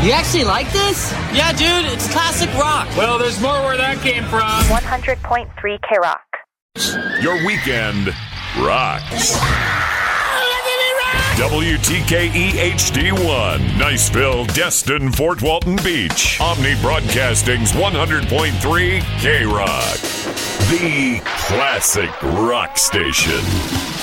You actually like this? Yeah, dude, it's classic rock. Well, there's more where that came from. 100.3 K-Rock. Your weekend rocks. WTKE HD1, Niceville, Destin, Fort Walton Beach. Omni Broadcasting's 100.3 K-Rock. The classic rock station.